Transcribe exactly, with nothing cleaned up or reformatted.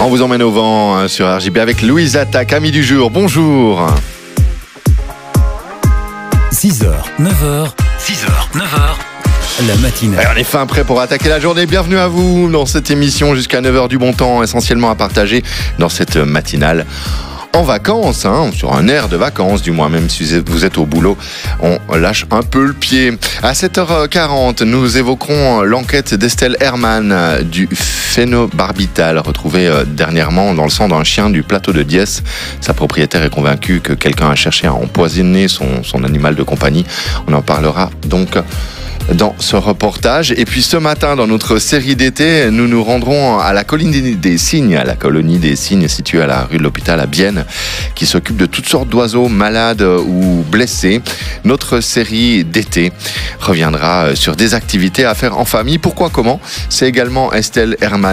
On vous emmène au vent sur R J B avec Louise Attaque, amie du jour. Bonjour. six heures, neuf heures, six heures, neuf heures, la matinale. Et on est fin prêt pour attaquer la journée. Bienvenue à vous dans cette émission jusqu'à neuf heures du bon temps, essentiellement à partager dans cette matinale. En vacances, hein, sur un air de vacances, du moins, même si vous êtes au boulot, on lâche un peu le pied. À sept heures quarante, nous évoquerons l'enquête d'Estelle Hermann du phénobarbital, retrouvé dernièrement dans le sang d'un chien du plateau de Diesse. Sa propriétaire est convaincue que quelqu'un a cherché à empoisonner son, son animal de compagnie. On en parlera donc dans ce reportage. Et puis ce matin, dans notre série d'été, nous nous rendrons à la colonie des cygnes, à la colonie des cygnes située à la rue de l'Hôpital à Bienne, qui s'occupe de toutes sortes d'oiseaux malades ou blessés. Notre série d'été reviendra sur des activités à faire en famille. Pourquoi, comment ? C'est également Estelle Hermann